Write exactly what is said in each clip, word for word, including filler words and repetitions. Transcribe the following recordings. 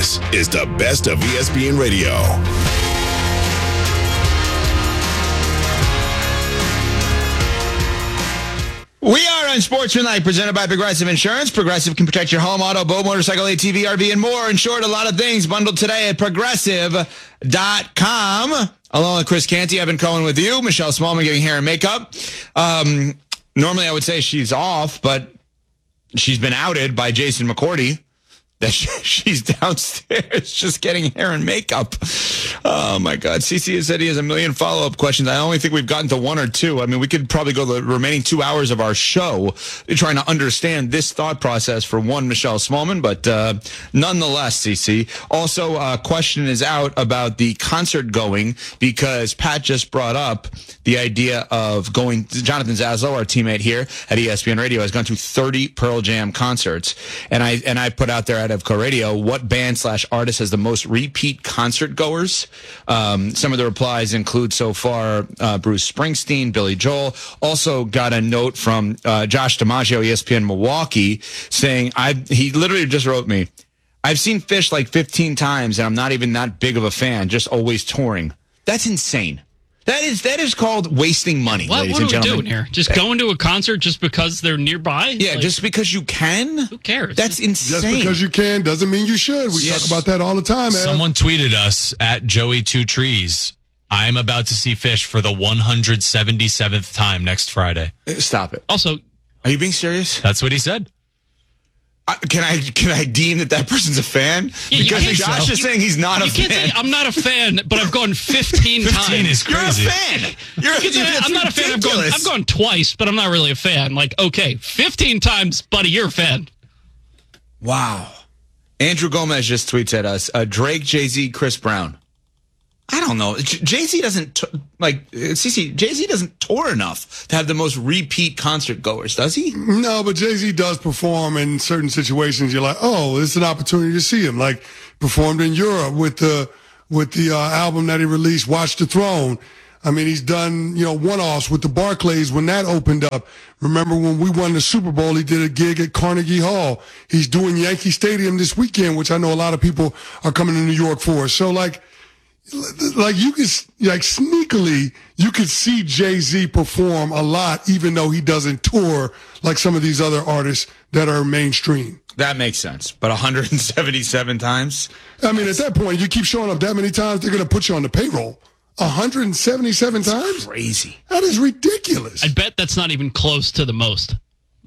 This is the best of E S P N Radio. We are on Sportsmanlike, presented by Progressive Insurance. Progressive can protect your home, auto, boat, motorcycle, A T V, R V, and more. In short, a lot of things bundled today at Progressive dot com. Along with Chris Canty, Evan Cohen with you. Michelle Smallman giving hair and makeup. Um, normally, I would say she's off, but she's been outed by Jason McCourty that she's downstairs just getting hair and makeup. Oh, my God. C C has said he has a million follow-up questions. I only think we've gotten to one or two. I mean, we could probably go the remaining two hours of our show trying to understand this thought process for one Michelle Smallman, but uh, nonetheless, C C. Also, a uh, question is out about the concert going because Pat just brought up the idea of going. Jonathan Zaslow, our teammate here at E S P N Radio, has gone to thirty Pearl Jam concerts, and I and I put out there at Evco Radio what band slash artist has the most repeat concert goers. Um, some of the replies include so far uh, Bruce Springsteen, Billy Joel. Also got a note from uh, Josh DiMaggio, E S P N Milwaukee, saying I he literally just wrote me, I've seen Phish like fifteen times, and I'm not even that big of a fan. Just always touring. That's insane. That is that is called wasting money, what, ladies what and are we gentlemen. doing here? Just going to a concert just because they're nearby? Yeah, like, just because you can? Who cares? That's insane. Just because you can doesn't mean you should. We Yes. talk about that all the time, man. Someone tweeted us at Joey Two Trees. I'm about to see Phish for the one hundred seventy-seventh time next Friday. Stop it. Also, Are you being serious? That's what he said. I, can I can I deem that that person's a fan? Yeah, you because can't- Josh is saying he's not you a can't fan. say I'm not a fan, but I've gone fifteen, fifteen times. is You're a crazy. fan. You're, You can say, that's I'm not a fan. I've gone, ridiculous. I've gone twice, but I'm not really a fan. Like, okay, fifteen times, buddy, you're a fan. Wow. Andrew Gomez just tweets at us, uh, Drake, Jay-Z, Chris Brown. I don't know. J- Jay-Z doesn't, t- like, uh, C C, Jay-Z doesn't tour enough to have the most repeat concert goers, does he? No, but Jay-Z does perform in certain situations. You're like, oh, it's an opportunity to see him. Like, performed in Europe with the with the uh, album that he released, Watch the Throne. I mean, he's done, you know, one-offs with the Barclays when that opened up. Remember when we won the Super Bowl, he did a gig at Carnegie Hall. He's doing Yankee Stadium this weekend, which I know a lot of people are coming to New York for. So, like, like you can, like sneakily, you could see Jay-Z perform a lot, even though he doesn't tour like some of these other artists that are mainstream. That makes sense. But one hundred seventy-seven times? I mean, at that point, you keep showing up that many times, they're going to put you on the payroll. one hundred seventy-seven times? Crazy. That is ridiculous. I bet that's not even close to the most.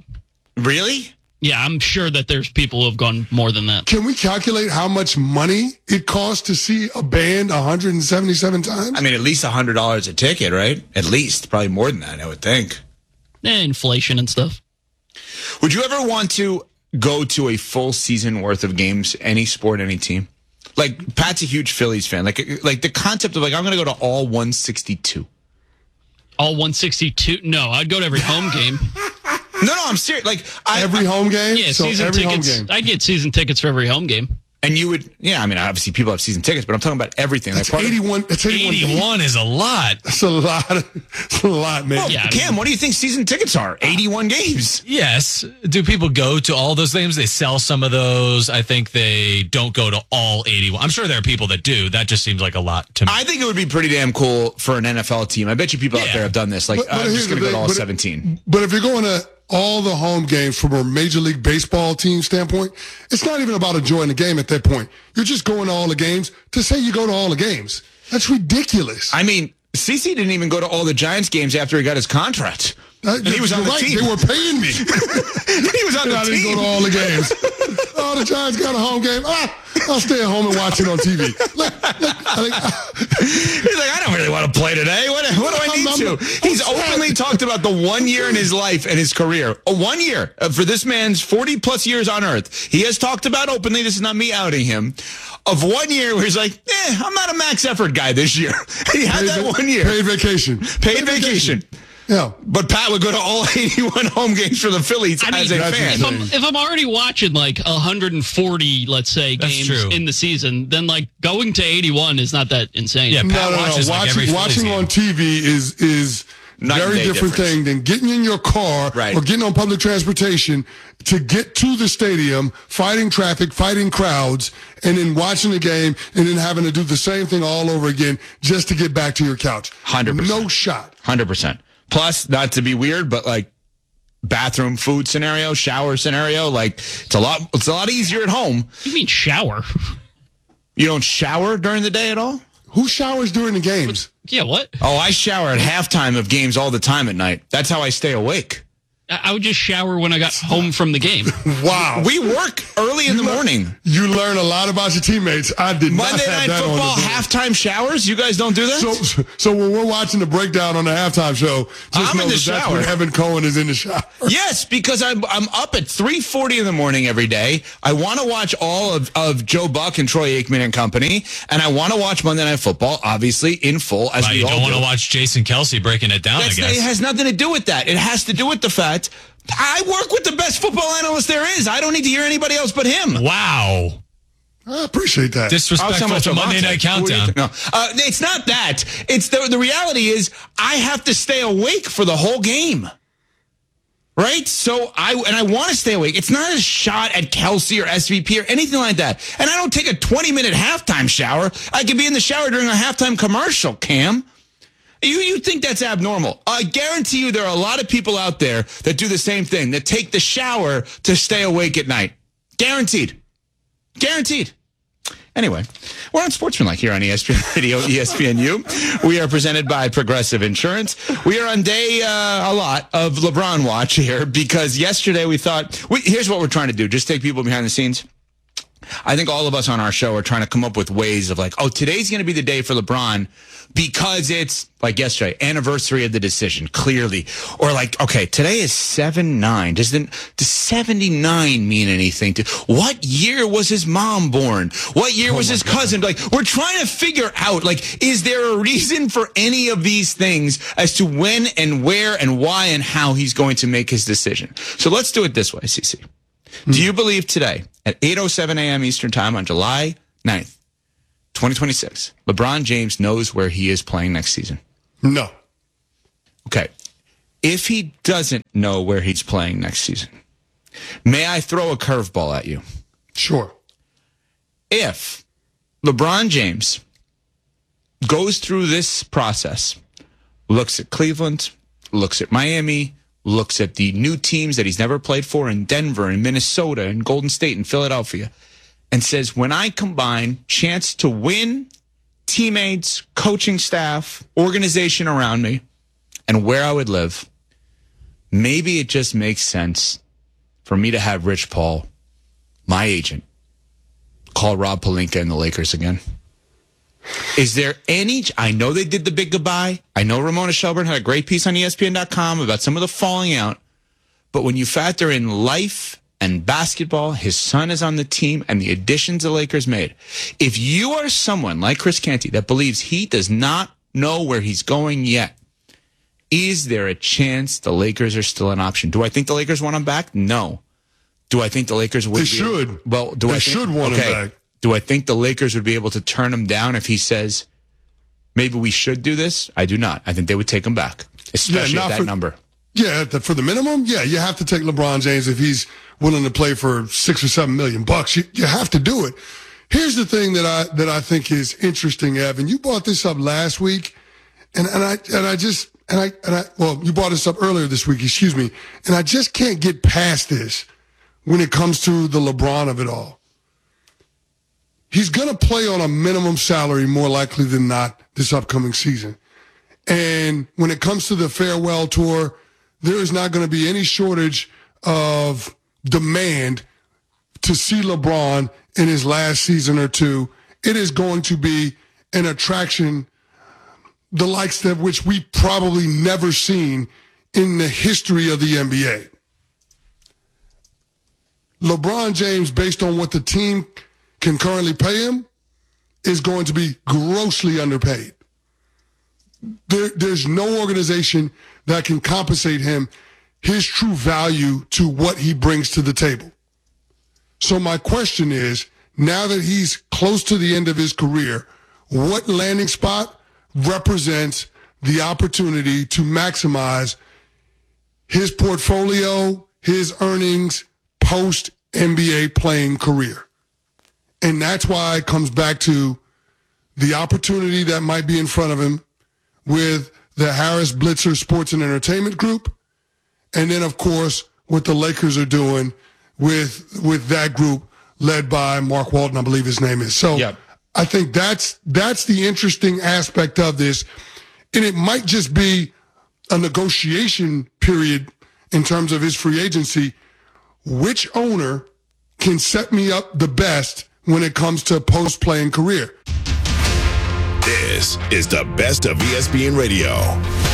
Really? Yeah, I'm sure that there's people who have gone more than that. Can we calculate how much money it costs to see a band one hundred seventy-seven times? I mean, at least one hundred dollars a ticket, right? At least. Probably more than that, I would think. Eh, inflation and stuff. Would you ever want to go to a full season worth of games, any sport, any team? Like, Pat's a huge Phillies fan. Like, like the concept of, like, I'm going to go to all one sixty-two. All one sixty-two? No, I'd go to every home game. No, no, I'm serious. Like, I, Every home game? Yeah, so season every tickets. home game. I get season tickets for every home game. and you would, yeah, I mean, obviously people have season tickets, but I'm talking about everything. That's like part of- eighty-one. That's eighty-one. eighty-one is a lot. That's a lot. That's a lot, man. Well, Yeah, I Cam, mean- what do you think season tickets are? eighty-one games. Yes. Do people go to all those games? They sell some of those. I think they don't go to all eighty-one. I'm sure there are people that do. That just seems like a lot to me. I think it would be pretty damn cool for an N F L team. I bet you people out Yeah. there have done this. Like, But- but I'm here's just going the to go to thing, all but it- seventeen. But if you're going to all the home games from a Major League Baseball team standpoint, it's not even about enjoying the game at that point. You're just going to all the games to say you go to all the games. That's ridiculous. I mean, CeCe didn't even go to all the Giants games after he got his contract. That- And he was on you're the right. team. They were paying me. He was on I the didn't go team. to all the games. Oh, the Giants got a home game. Ah, I'll stay at home and watch it on T V. Look, look, I think, He's like, I don't really want to play today. What, what do I I'm- need I'm- to? He's I'm openly sad. talked about the one year in his life and his career. A one year uh, for this man's forty plus years on earth. He has talked about openly, this is not me outing him, of one year where he's like, eh, I'm not a max effort guy this year. He had paid that va- one year. Paid vacation. Paid vacation. Yeah. But Pat would go to all eighty-one home games for the Phillies I mean, as a that's fan. If I'm, if I'm already watching like one hundred forty, let's say, That's games true. in the season, then like going to eighty-one is not that insane. Yeah, Pat No, no, no. watches like Watching, every Phillies watching game. on T V is is Night and Very day different difference. thing than getting in your car Right. or getting on public transportation to get to the stadium, fighting traffic, fighting crowds, and then watching the game, and then having to do the same thing all over again just to get back to your couch. one hundred percent. No shot. one hundred percent. Plus, not to be weird, but like bathroom food scenario, shower scenario, like it's a lot it's a lot easier at home. What do you mean shower? You don't shower during the day at all? Who showers during the games? Yeah, what? Oh, I shower at halftime of games all the time at night. That's how I stay awake. I I would just shower when I got home from the game. Wow. We work early in the lear- morning. You learn a lot about your teammates. I did Monday not have Night that on Football the board. halftime showers? You guys don't do that? So, so when we're watching the breakdown on the halftime show, just I'm know in the that that's shower. when Evan Cohen is in the shower. Yes, because I'm I'm up at three forty in the morning every day. I want to watch all of, of Joe Buck and Troy Aikman and company, and I want to watch Monday Night Football, obviously, in full, as Wow, we you all don't want do. to watch Jason Kelsey breaking it down, That's, I guess. it has nothing to do with that. It has to do with the fact I work with the best football analyst there is. I don't need to hear anybody else but him. Wow. I appreciate that. Disrespectful much to Monday Avante? Night What do you Countdown. think? No, uh, it's not that. It's the the reality is I have to stay awake for the whole game. Right? So I and I want to stay awake. It's not a shot at Kelsey or S V P or anything like that. And I don't take a twenty minute halftime shower. I could be in the shower during a halftime commercial, Cam. You you think that's abnormal? I guarantee you there are a lot of people out there that do the same thing, that take the shower to stay awake at night. Guaranteed. Guaranteed. Anyway, we're on Sportsmanlike here on E S P N Radio, E S P N U. We are presented by Progressive Insurance. We are on day uh, a lot of LeBron watch here because yesterday we thought, we, here's what we're trying to do. Just take people behind the scenes. I think all of us on our show are trying to come up with ways of like, oh, today's going to be the day for LeBron because it's like yesterday, anniversary of the decision, clearly. Or like, okay, today is seven nine. Does, the, does seventy-nine mean anything to, what year was his mom born? What year was his cousin? Like, we're trying to figure out, like, is there a reason for any of these things as to when and where and why and how he's going to make his decision? So let's do it this way, C C. Do you believe today at eight oh seven a.m. Eastern Time on July ninth, twenty twenty-six, LeBron James knows where he is playing next season? No. Okay. If he doesn't know where he's playing next season, may I throw a curveball at you? Sure. If LeBron James goes through this process, looks at Cleveland, looks at Miami, looks at the new teams that he's never played for in Denver and Minnesota and Golden State and Philadelphia, and says, when I combine chance to win, teammates, coaching staff, organization around me, and where I would live, maybe it just makes sense for me to have Rich Paul, my agent, call Rob Pelinka and the Lakers again. Is there any, I know they did the big goodbye. I know Ramona Shelburne had a great piece on E S P N dot com about some of the falling out. But when you factor in life and basketball, his son is on the team, and the additions the Lakers made, if you are someone like Chris Canty that believes he does not know where he's going yet, is there a chance the Lakers are still an option? Do I think the Lakers want him back? No. Do I think the Lakers would? They be, should. Well, do They I think, should want him okay. back. Do I think the Lakers would be able to turn him down if he says, maybe we should do this? I do not. I think they would take him back, especially Yeah, at not that for- number. Yeah, the, for the minimum, yeah, you have to take LeBron James if he's willing to play for six or seven million bucks. You, you have to do it. Here's the thing that I that I think is interesting, Evan. You brought this up last week, and, and I and I just and I and I well, you brought this up earlier this week, excuse me, and I just can't get past this when it comes to the LeBron of it all. He's going to play on a minimum salary more likely than not this upcoming season. And when it comes to the farewell tour, there is not going to be any shortage of demand to see LeBron in his last season or two. It is going to be an attraction, the likes of which we probably never seen in the history of the N B A. LeBron James, based on what the team can currently pay him, is going to be grossly underpaid. There, there's no organization that can compensate him his true value to what he brings to the table. So my question is, now that he's close to the end of his career, what landing spot represents the opportunity to maximize his portfolio, his earnings post N B A playing career. And that's why it comes back to the opportunity that might be in front of him with the Harris Blitzer Sports and Entertainment Group. And then, of course, what the Lakers are doing with with that group led by Mark Walton, I believe his name is. So yep. I think that's that's the interesting aspect of this. And it might just be a negotiation period in terms of his free agency. Which owner can set me up the best when it comes to post-playing career? This is the best of E S P N Radio.